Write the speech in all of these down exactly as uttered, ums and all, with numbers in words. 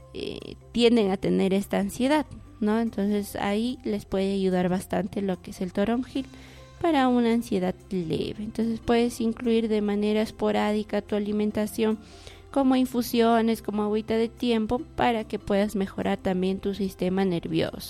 eh, tienden a tener esta ansiedad, ¿no? Entonces ahí les puede ayudar bastante lo que es el toronjil para una ansiedad leve. Entonces puedes incluir de manera esporádica tu alimentación, como infusiones, como agüita de tiempo, para que puedas mejorar también tu sistema nervioso.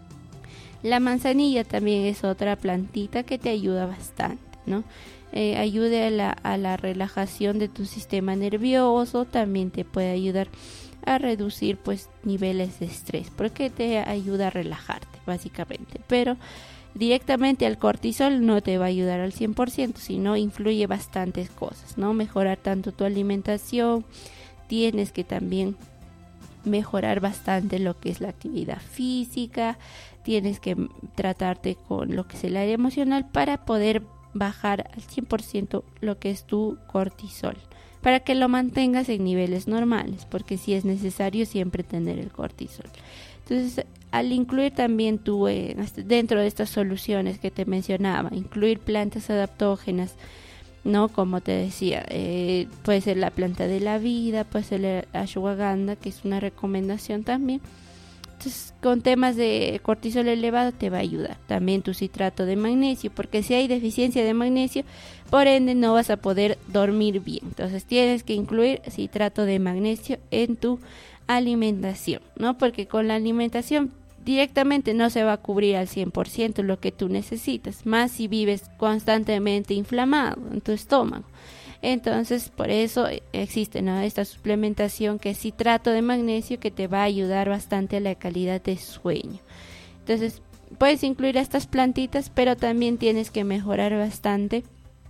La manzanilla también es otra plantita que te ayuda bastante, ¿no? Eh, ayuda a la, a la relajación de tu sistema nervioso, también te puede ayudar a reducir pues niveles de estrés, porque te ayuda a relajarte básicamente, pero directamente al cortisol no te va a ayudar al cien por ciento, sino influye bastantes cosas, ¿no? Mejorar tanto tu alimentación, tienes que también mejorar bastante lo que es la actividad física, tienes que tratarte con lo que es el área emocional para poder bajar al cien por ciento lo que es tu cortisol, para que lo mantengas en niveles normales, porque sí es necesario siempre tener el cortisol. Entonces, al incluir también tú eh, dentro de estas soluciones que te mencionaba, incluir plantas adaptógenas, ¿no? Como te decía, eh, puede ser la planta de la vida, puede ser la ashwagandha, que es una recomendación también. Entonces, con temas de cortisol elevado te va a ayudar. También tu citrato de magnesio, porque si hay deficiencia de magnesio, por ende no vas a poder dormir bien. Entonces tienes que incluir citrato de magnesio en tu alimentación, ¿no? Porque con la alimentación directamente no se va a cubrir al cien por ciento lo que tú necesitas, más si vives constantemente inflamado en tu estómago. Entonces, por eso existe, ¿no?, esta suplementación que es citrato de magnesio, que te va a ayudar bastante a la calidad de sueño. Entonces, puedes incluir estas plantitas, pero también tienes que mejorar bastante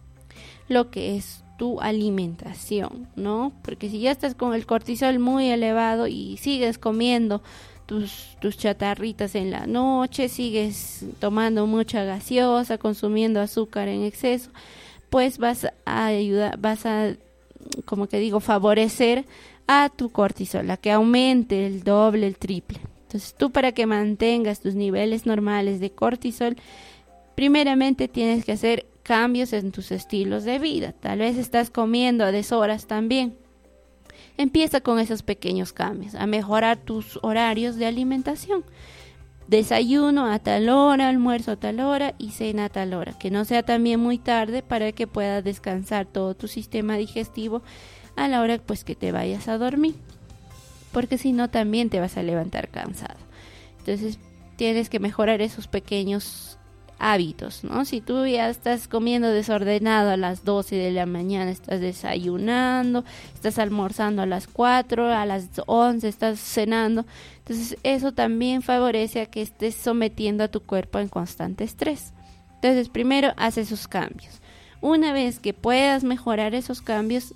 lo que es tu alimentación, ¿no? Porque si ya estás con el cortisol muy elevado y sigues comiendo tus, tus chatarritas en la noche, sigues tomando mucha gaseosa, consumiendo azúcar en exceso, pues vas a ayudar, vas a, como que digo, favorecer a tu cortisol, a que aumente el doble, el triple. Entonces tú, para que mantengas tus niveles normales de cortisol, primeramente tienes que hacer cambios en tus estilos de vida. Tal vez estás comiendo a deshoras también. Empieza con esos pequeños cambios, a mejorar tus horarios de alimentación. Desayuno a tal hora, almuerzo a tal hora y cena a tal hora, que no sea también muy tarde, para que puedas descansar todo tu sistema digestivo a la hora pues que te vayas a dormir, porque si no también te vas a levantar cansado. Entonces tienes que mejorar esos pequeños hábitos, ¿no? Si tú ya estás comiendo desordenado a las doce de la mañana, estás desayunando, estás almorzando a las cuatro, a las once estás cenando, entonces eso también favorece a que estés sometiendo a tu cuerpo en constante estrés. Entonces primero haz esos cambios. Una vez que puedas mejorar esos cambios,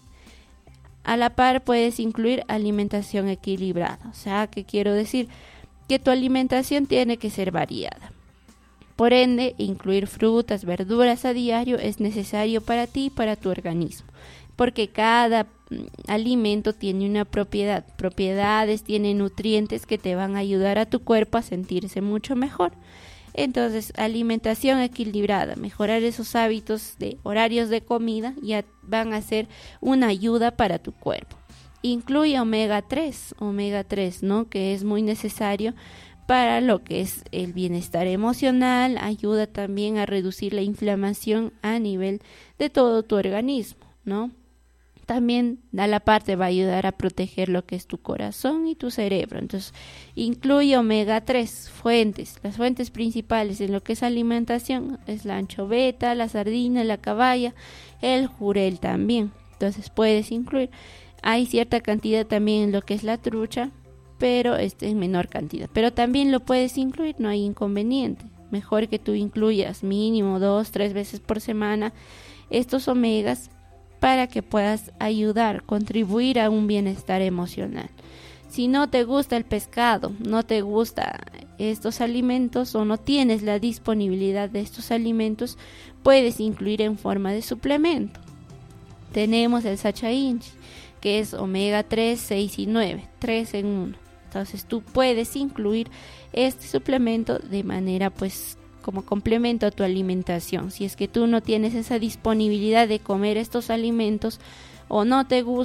a la par puedes incluir alimentación equilibrada. O sea, ¿qué quiero decir? Que tu alimentación tiene que ser variada. Por ende, incluir frutas, verduras a diario es necesario para ti y para tu organismo, porque cada alimento tiene una propiedad, propiedades, tiene nutrientes que te van a ayudar a tu cuerpo a sentirse mucho mejor. Entonces, alimentación equilibrada, mejorar esos hábitos de horarios de comida ya van a ser una ayuda para tu cuerpo. Incluye omega tres, omega tres, ¿no?, que es muy necesario para lo que es el bienestar emocional, ayuda también a reducir la inflamación a nivel de todo tu organismo, ¿no? También a la parte va a ayudar a proteger lo que es tu corazón y tu cerebro. Entonces, incluye omega tres, fuentes. Las fuentes principales en lo que es alimentación es la anchoveta, la sardina, la caballa, el jurel también. Entonces, puedes incluir. Hay cierta cantidad también en lo que es la trucha, pero este en menor cantidad, pero también lo puedes incluir, no hay inconveniente. Mejor que tú incluyas mínimo dos, tres veces por semana estos omegas, para que puedas ayudar, contribuir a un bienestar emocional. Si no te gusta el pescado, no te gusta estos alimentos o no tienes la disponibilidad de estos alimentos, puedes incluir en forma de suplemento. Tenemos el Sacha Inchi, que es omega tres, seis y nueve, tres en uno. Entonces tú puedes incluir este suplemento de manera pues como complemento a tu alimentación. Si es que tú no tienes esa disponibilidad de comer estos alimentos o no te gusta,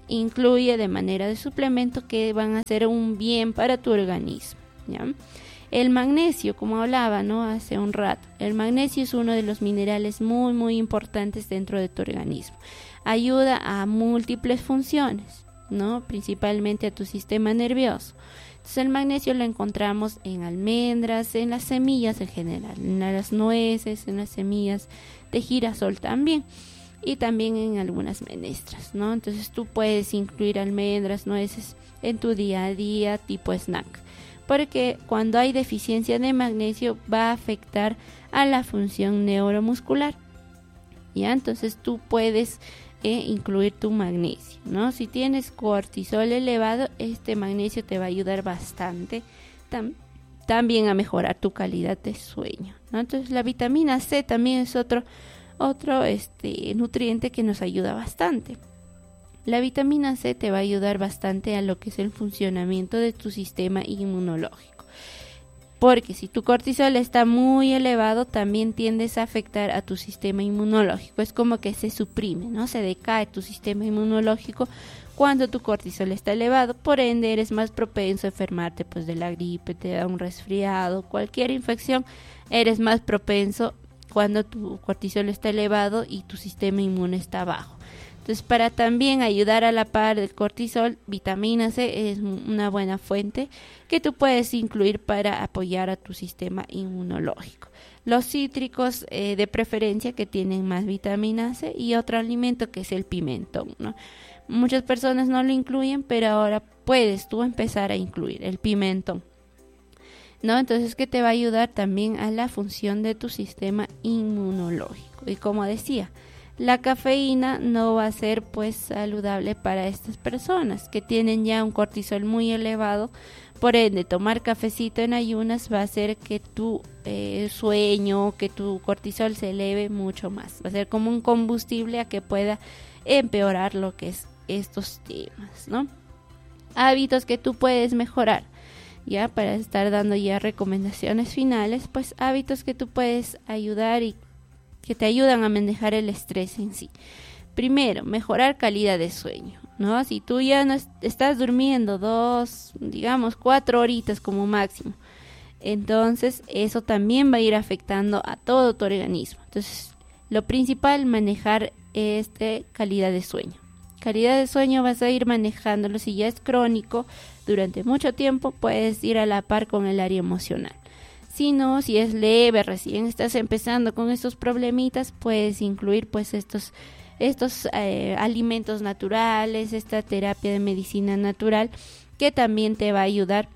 incluye de manera de suplemento que van a hacer un bien para tu organismo, ¿ya? El magnesio, como hablaba, ¿no?, hace un rato, el magnesio es uno de los minerales muy muy importantes dentro de tu organismo. Ayuda a múltiples funciones, ¿no?, principalmente a tu sistema nervioso. Entonces el magnesio lo encontramos en almendras, en las semillas en general, en las nueces, en las semillas de girasol también, y también en algunas menestras, ¿no? Entonces tú puedes incluir almendras, nueces en tu día a día tipo snack, porque cuando hay deficiencia de magnesio va a afectar a la función neuromuscular, ¿ya? Entonces tú puedes eh, incluir tu magnesio, ¿no? Si tienes cortisol elevado, este magnesio te va a ayudar bastante tam- también a mejorar tu calidad de sueño, ¿no? Entonces la vitamina C también es otro, otro este, nutriente que nos ayuda bastante. La vitamina C te va a ayudar bastante a lo que es el funcionamiento de tu sistema inmunológico, porque si tu cortisol está muy elevado también tiendes a afectar a tu sistema inmunológico. Es como que se suprime, ¿no? Se decae tu sistema inmunológico cuando tu cortisol está elevado, por ende eres más propenso a enfermarte pues de la gripe, te da un resfriado, cualquier infección, eres más propenso cuando tu cortisol está elevado y tu sistema inmune está bajo. Entonces, para también ayudar a la par del cortisol, vitamina C es una buena fuente que tú puedes incluir para apoyar a tu sistema inmunológico. Los cítricos eh, de preferencia que tienen más vitamina C, y otro alimento que es el pimentón, ¿no? Muchas personas no lo incluyen, pero ahora puedes tú empezar a incluir el pimentón, ¿no? Entonces, que te va a ayudar también a la función de tu sistema inmunológico. Y como decía, la cafeína no va a ser pues saludable para estas personas que tienen ya un cortisol muy elevado. Por ende, tomar cafecito en ayunas va a hacer que tu eh, sueño, que tu cortisol se eleve mucho más. Va a ser como un combustible a que pueda empeorar lo que es estos temas, ¿no? Hábitos que tú puedes mejorar. Ya para estar dando ya recomendaciones finales, pues hábitos que tú puedes ayudar y que te ayudan a manejar el estrés en sí. Primero, mejorar calidad de sueño, ¿no? Si tú ya no est- estás durmiendo dos, digamos cuatro horitas como máximo, entonces eso también va a ir afectando a todo tu organismo. Entonces, lo principal, manejar este calidad de sueño. Calidad de sueño vas a ir manejándolo. Si ya es crónico durante mucho tiempo, puedes ir a la par con el área emocional. Si no, si es leve, recién estás empezando con estos problemitas, puedes incluir pues estos, estos eh, alimentos naturales, esta terapia de medicina natural que también te va a ayudar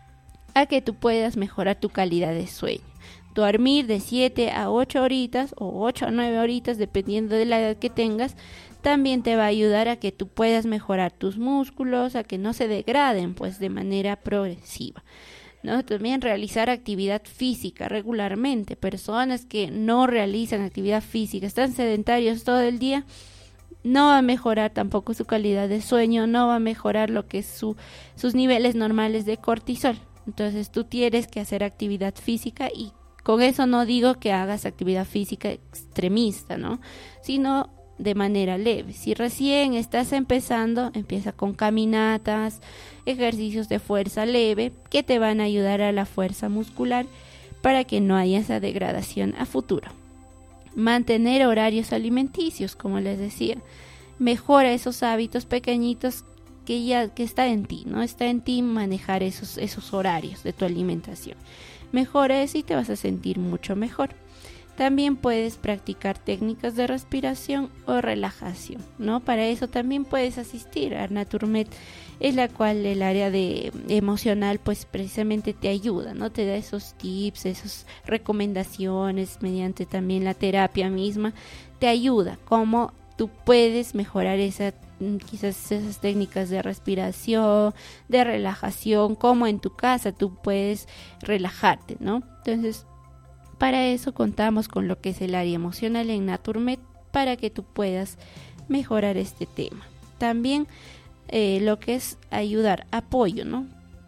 a que tú puedas mejorar tu calidad de sueño. Dormir de siete a ocho horitas o ocho a nueve horitas, dependiendo de la edad que tengas, también te va a ayudar a que tú puedas mejorar tus músculos, a que no se degraden pues de manera progresiva, ¿no? También realizar actividad física regularmente. Personas que no realizan actividad física, están sedentarios todo el día, no va a mejorar tampoco su calidad de sueño, no va a mejorar lo que es su, sus niveles normales de cortisol. Entonces tú tienes que hacer actividad física, y con eso no digo que hagas actividad física extremista, ¿no? Sino de manera leve. Si recién estás empezando, empieza con caminatas, ejercicios de fuerza leve que te van a ayudar a la fuerza muscular para que no haya esa degradación a futuro. Mantener horarios alimenticios, como les decía, mejora esos hábitos pequeñitos que ya que está en ti, ¿no? Está en ti manejar esos, esos horarios de tu alimentación. Mejora eso y te vas a sentir mucho mejor. También puedes practicar técnicas de respiración o relajación, ¿no? Para eso también puedes asistir a Naturmed, es la cual el área de emocional pues precisamente te ayuda, ¿no? Te da esos tips, esas recomendaciones mediante también la terapia misma, te ayuda cómo tú puedes mejorar esa, quizás esas técnicas de respiración, de relajación, cómo en tu casa tú puedes relajarte, ¿no? Entonces, para eso contamos con lo que es el área emocional en Naturmed para que tú puedas mejorar este tema. También eh, lo que es ayudar, apoyo, ¿no?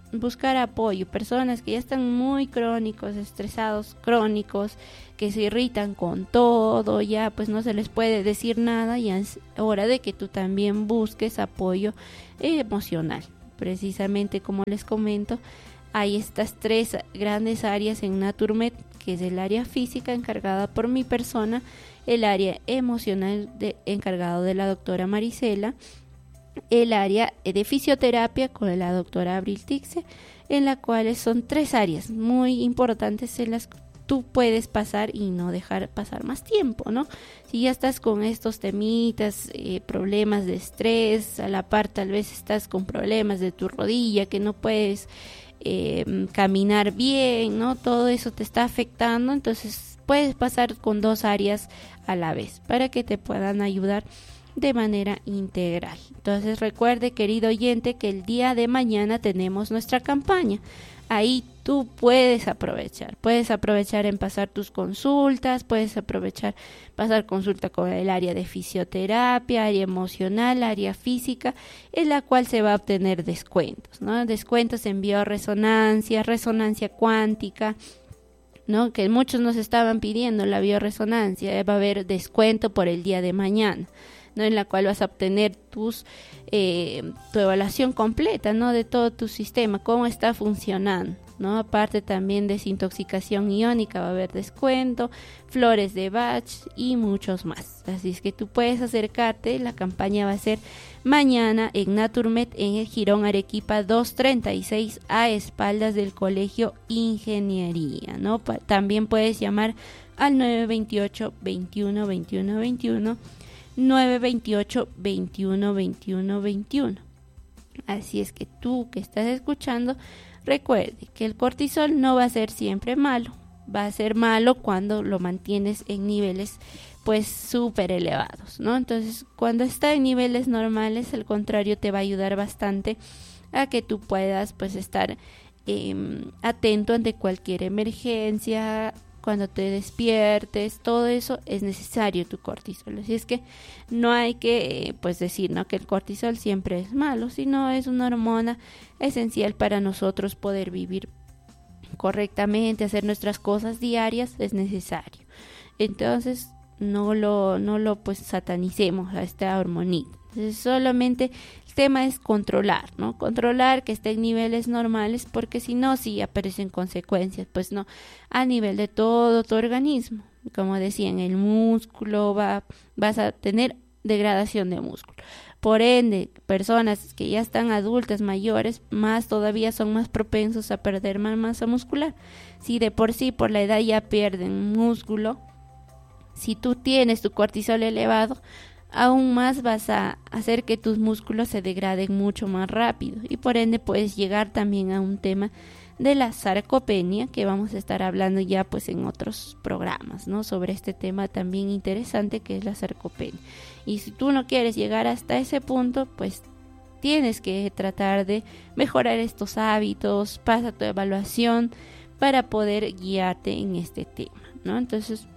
buscar apoyo, personas que ya están muy crónicos, estresados, crónicos, que se irritan con todo, ya pues no se les puede decir nada, y es hora de que tú también busques apoyo emocional. Precisamente como les comento, hay estas tres grandes áreas en Naturmed, que es el área física encargada por mi persona, el área emocional de, encargado de la doctora Marisela, el área de fisioterapia con la doctora Abril Tixe, en la cual son tres áreas muy importantes en las que tú puedes pasar y no dejar pasar más tiempo, ¿no? Si ya estás con estos temitas, eh, problemas de estrés, a la par tal vez estás con problemas de tu rodilla, que no puedes eh, caminar bien, ¿no? Todo eso te está afectando, entonces puedes pasar con dos áreas a la vez para que te puedan ayudar de manera integral. Entonces recuerde, querido oyente, que el día de mañana tenemos nuestra campaña. Ahí tú puedes aprovechar, puedes aprovechar en pasar tus consultas, puedes aprovechar pasar consulta con el área de fisioterapia, área emocional, área física, en la cual se va a obtener descuentos, ¿no? Descuentos en bioresonancia, resonancia cuántica, ¿no? Que muchos nos estaban pidiendo la bioresonancia, va a haber descuento por el día de mañana, ¿no? En la cual vas a obtener tus eh, tu evaluación completa, ¿no? De todo tu sistema, cómo está funcionando, ¿no? Aparte también desintoxicación iónica va a haber descuento, flores de Bach y muchos más. Así es que tú puedes acercarte, la campaña va a ser mañana en Naturmed en el Jirón Arequipa doscientos treinta y seis, a espaldas del Colegio Ingeniería, ¿no? Pa- también puedes llamar al nueve veintiocho, veintiuno, veintiuno, veintiuno, nueve veintiocho, veintiuno, veintiuno, veintiuno. Así es que tú que estás escuchando, recuerde que el cortisol no va a ser siempre malo, va a ser malo cuando lo mantienes en niveles pues súper elevados, ¿no? Entonces, cuando está en niveles normales, al contrario, te va a ayudar bastante a que tú puedas pues estar eh, atento ante cualquier emergencia. Cuando te despiertes, todo eso es necesario tu cortisol. Así es que no hay que pues decir, ¿no?, que el cortisol siempre es malo, sino es una hormona esencial para nosotros poder vivir correctamente, hacer nuestras cosas diarias, es necesario. Entonces no lo, no lo pues satanicemos a esta hormonita. Entonces, solamente el tema es controlar, ¿no? Controlar que esté en niveles normales, porque si no, sí aparecen consecuencias, pues no, a nivel de todo tu organismo. Como decía, en el músculo va, vas a tener degradación de músculo. Por ende, personas que ya están adultas, mayores, más todavía son más propensos a perder más masa muscular. Si de por sí por la edad ya pierden músculo, si tú tienes tu cortisol elevado, aún más vas a hacer que tus músculos se degraden mucho más rápido, y por ende puedes llegar también a un tema de la sarcopenia, que vamos a estar hablando ya pues en otros programas, ¿no?, sobre este tema también interesante que es la sarcopenia. Y si tú no quieres llegar hasta ese punto, pues tienes que tratar de mejorar estos hábitos, pasa tu evaluación para poder guiarte en este tema, ¿no? Entonces,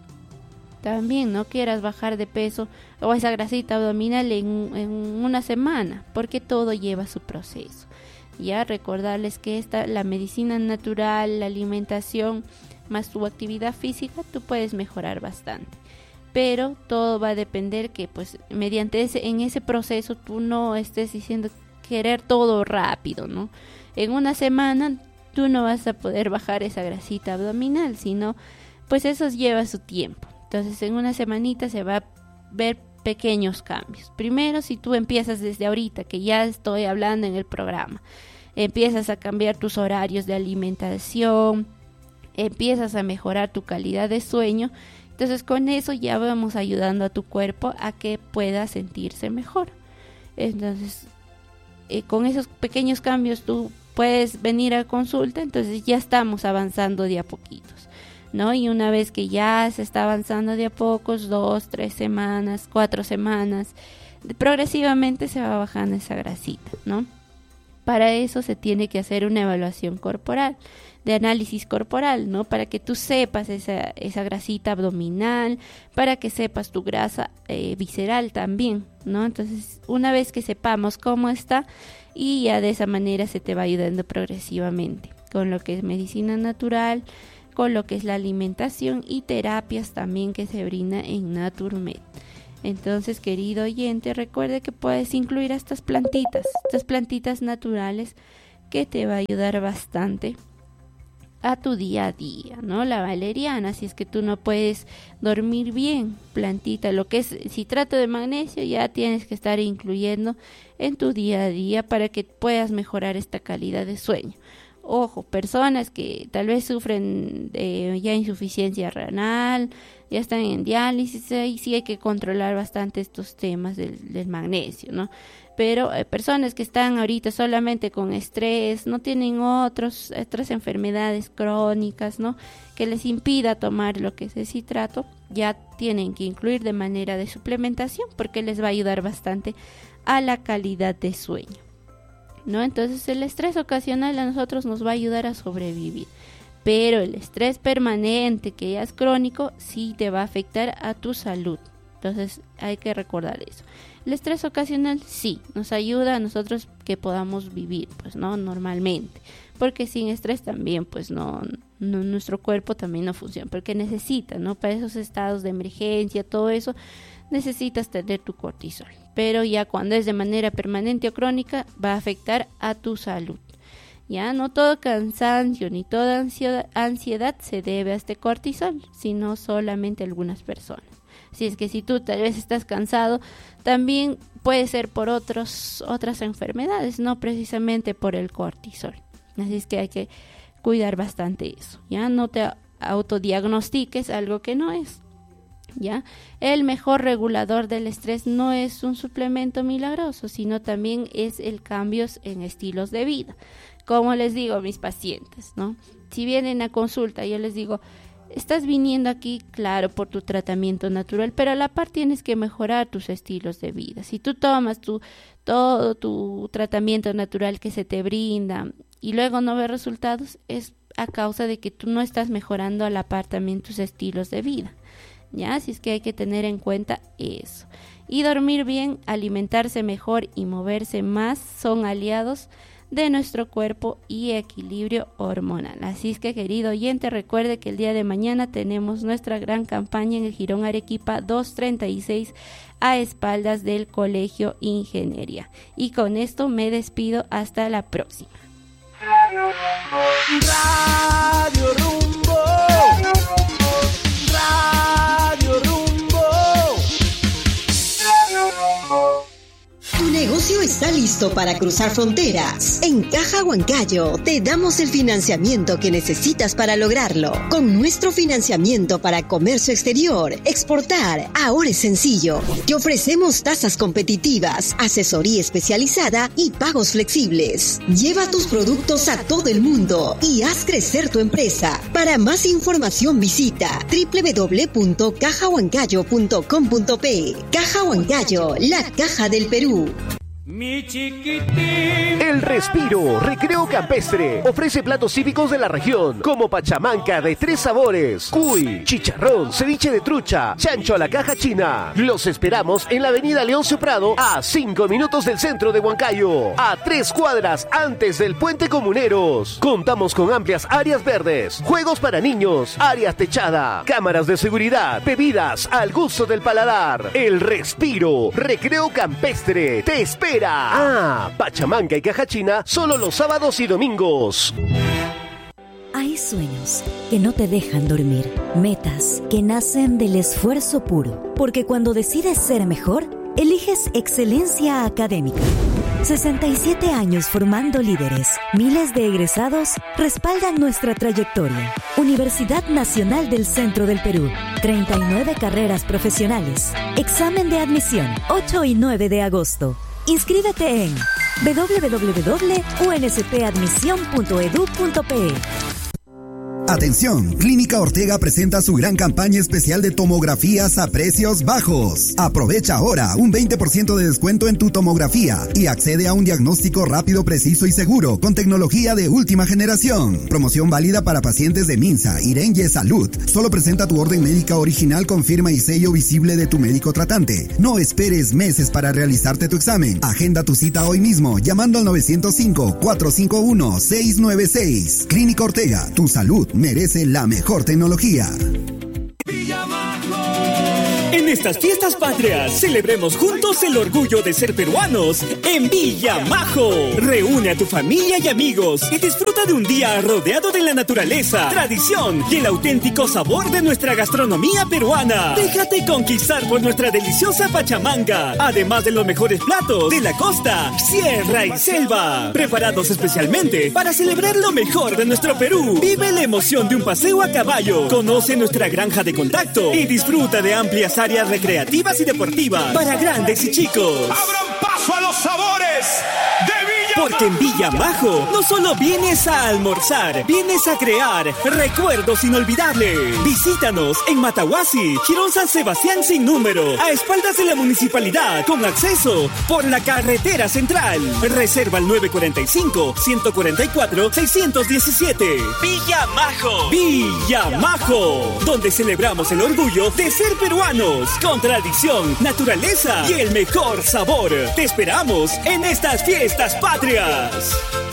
también no quieras bajar de peso o esa grasita abdominal en, en una semana, porque todo lleva su proceso. Ya recordarles que esta, la medicina natural, la alimentación, más tu actividad física, tú puedes mejorar bastante. Pero todo va a depender que pues mediante ese, en ese proceso tú no estés diciendo querer todo rápido, ¿no? En una semana tú no vas a poder bajar esa grasita abdominal, sino pues eso lleva su tiempo. Entonces en una semanita se va a ver pequeños cambios. Primero, si tú empiezas desde ahorita, que ya estoy hablando en el programa, empiezas a cambiar tus horarios de alimentación, empiezas a mejorar tu calidad de sueño, entonces con eso ya vamos ayudando a tu cuerpo a que pueda sentirse mejor. Entonces eh, con esos pequeños cambios tú puedes venir a consulta, entonces ya estamos avanzando de a poquitos, ¿no? Y una vez que ya se está avanzando de a pocos, dos, tres semanas, cuatro semanas, progresivamente se va bajando esa grasita, ¿no? Para eso se tiene que hacer una evaluación corporal, de análisis corporal, ¿no? Para que tú sepas esa, esa grasita abdominal, para que sepas tu grasa eh, visceral también, ¿no? Entonces, una vez que sepamos cómo está, y ya de esa manera se te va ayudando progresivamente con lo que es medicina natural, con lo que es la alimentación y terapias también que se brinda en Naturmed. Entonces, querido oyente, recuerde que puedes incluir a estas plantitas, estas plantitas naturales que te va a ayudar bastante a tu día a día, ¿no? La valeriana, si es que tú no puedes dormir bien, plantita, lo que es citrato de magnesio ya tienes que estar incluyendo en tu día a día para que puedas mejorar esta calidad de sueño. Ojo, personas que tal vez sufren de ya insuficiencia renal, ya están en diálisis, ahí sí hay que controlar bastante estos temas del, del magnesio, ¿no? Pero eh, personas que están ahorita solamente con estrés, no tienen otros, otras enfermedades crónicas, ¿no? Que les impida tomar lo que es el citrato, ya tienen que incluir de manera de suplementación porque les va a ayudar bastante a la calidad de sueño, ¿no? Entonces el estrés ocasional a nosotros nos va a ayudar a sobrevivir, pero el estrés permanente que ya es crónico sí te va a afectar a tu salud. Entonces hay que recordar eso. El estrés ocasional sí nos ayuda a nosotros que podamos vivir, pues no normalmente, porque sin estrés también pues no, no nuestro cuerpo también no funciona, porque necesita, ¿no? Para esos estados de emergencia, todo eso necesitas tener tu cortisol. Pero ya cuando es de manera permanente o crónica va a afectar a tu salud. Ya no todo cansancio ni toda ansiedad, ansiedad se debe a este cortisol, sino solamente algunas personas. Si es que si tú tal vez estás cansado, también puede ser por otros, otras enfermedades, no precisamente por el cortisol. Así es que hay que cuidar bastante eso. Ya no te autodiagnostiques algo que no es. ¿Ya? El mejor regulador del estrés no es un suplemento milagroso, sino también es el cambio en estilos de vida. Como les digo a mis pacientes, ¿no? Si vienen a consulta, yo les digo, estás viniendo aquí, claro, por tu tratamiento natural, pero a la par tienes que mejorar tus estilos de vida. Si tú tomas tu, todo tu tratamiento natural que se te brinda y luego no ves resultados, es a causa de que tú no estás mejorando a la par también tus estilos de vida. Ya, así es que hay que tener en cuenta eso. Y dormir bien, alimentarse mejor y moverse más son aliados de nuestro cuerpo y equilibrio hormonal. Así es que, querido oyente, recuerde que el día de mañana tenemos nuestra gran campaña en el Jirón Arequipa doscientos treinta y seis a espaldas del Colegio Ingeniería. Y con esto me despido hasta la próxima. Radio Rumbo. Radio Rumbo. Tu negocio está listo para cruzar fronteras. En Caja Huancayo te damos el financiamiento que necesitas para lograrlo. Con nuestro financiamiento para comercio exterior, exportar, ahora es sencillo. Te ofrecemos tasas competitivas, asesoría especializada y pagos flexibles. Lleva tus productos a todo el mundo y haz crecer tu empresa. Para más información visita doble u doble u doble u punto caja huancayo punto com punto pe. Caja Huancayo, la caja del Perú. Mi chiquitín. El Respiro Recreo Campestre ofrece platos típicos de la región, como pachamanca de tres sabores, cuy, chicharrón, ceviche de trucha, chancho a la caja china. Los esperamos en la avenida Leoncio Prado, a cinco minutos del centro de Huancayo, a tres cuadras antes del Puente Comuneros. Contamos con amplias áreas verdes, juegos para niños, áreas techada, cámaras de seguridad, bebidas al gusto del paladar. El Respiro Recreo Campestre te espera. Ah, pachamanca y caja china solo los sábados y domingos. Hay sueños que no te dejan dormir, metas que nacen del esfuerzo puro, porque cuando decides ser mejor, eliges excelencia académica. sesenta y siete años formando líderes, miles de egresados respaldan nuestra trayectoria. Universidad Nacional del Centro del Perú, treinta y nueve carreras profesionales. Examen de admisión, ocho y nueve de agosto. Inscríbete en doble u doble u doble u punto u n s p admisión punto e d u punto p e. Atención, Clínica Ortega presenta su gran campaña especial de tomografías a precios bajos. Aprovecha ahora un veinte por ciento de descuento en tu tomografía y accede a un diagnóstico rápido, preciso y seguro con tecnología de última generación. Promoción válida para pacientes de Minsa, Irenye Salud. Solo presenta tu orden médica original con firma y sello visible de tu médico tratante. No esperes meses para realizarte tu examen. Agenda tu cita hoy mismo llamando al nueve cero cinco, cuatro cinco uno, seis nueve seis. Clínica Ortega, tu salud merece la mejor tecnología. En estas fiestas patrias, celebremos juntos el orgullo de ser peruanos en Villa Majo. Reúne a tu familia y amigos y disfruta de un día rodeado de la naturaleza, tradición y el auténtico sabor de nuestra gastronomía peruana. Déjate conquistar por nuestra deliciosa pachamanga, además de los mejores platos de la costa, sierra y selva, preparados especialmente para celebrar lo mejor de nuestro Perú. Vive la emoción de un paseo a caballo, conoce nuestra granja de contacto y disfruta de amplias áreas recreativas y deportivas para grandes y chicos. ¡Abran paso a los sabores de Villa Majo! Porque en Villa Majo no solo vienes a almorzar, vienes a crear recuerdos inolvidables. Visítanos en Matahuasi, Girón San Sebastián sin número, a espaldas de la municipalidad, con acceso por la carretera central. Reserva al nueve cuatro cinco, uno cuatro cuatro, seis uno siete. Villa Majo. Villa Majo, donde celebramos el orgullo de ser peruanos, con tradición, naturaleza y el mejor sabor. Te esperamos en estas fiestas patrias.